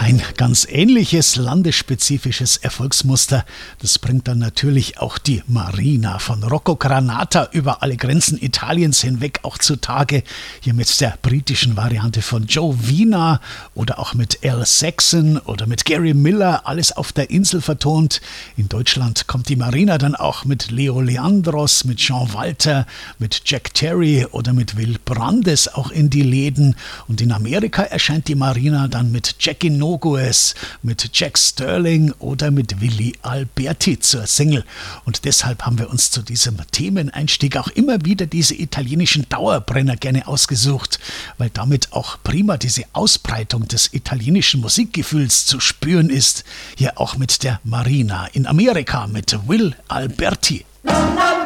Ein ganz ähnliches landesspezifisches Erfolgsmuster, das bringt dann natürlich auch die Marina von Rocco Granata über alle Grenzen Italiens hinweg auch zutage. Hier mit der britischen Variante von Joe Vina oder auch mit Al Saxon oder mit Gary Miller, alles auf der Insel vertont. In Deutschland kommt die Marina dann auch mit Leo Leandros, mit Jean Walter, mit Jack Terry oder mit Will Brandes auch in die Läden. Und in Amerika erscheint die Marina dann mit Jackie Nogues, mit Jack Sterling oder mit Willy Alberti zur Single. Und deshalb haben wir uns zu diesem Themeneinstieg auch immer wieder diese italienischen Dauerbrenner gerne ausgesucht, weil damit auch prima diese Ausbreitung des italienischen Musikgefühls zu spüren ist. Hier auch mit der Marina in Amerika mit Will Alberti.